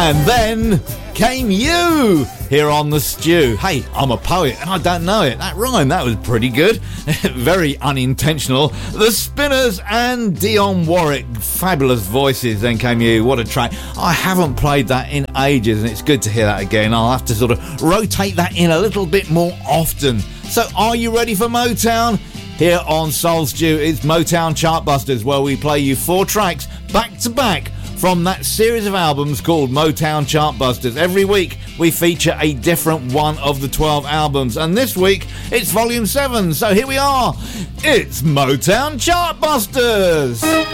And then came you here on The Stew. Hey, I'm a poet and I don't know it. That rhyme, that was pretty good. Very unintentional. The Spinners and Dionne Warwick. Fabulous voices. Then came you. What a track. I haven't played that in ages and it's good to hear that again. I'll have to sort of rotate that in a little bit more often. So are you ready for Motown? Here on Soul Stew, it's Motown Chartbusters, where we play you 4 tracks back to back from that series of albums called Motown Chartbusters. Every week we feature a different one of the 12 albums, and this week it's Volume 7. So here we are. It's Motown Chartbusters.